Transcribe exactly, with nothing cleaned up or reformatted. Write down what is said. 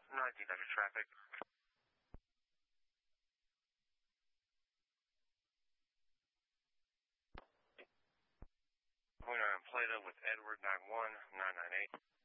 nineteen under traffic. Going on Plata with Edward nine one nine nine eight.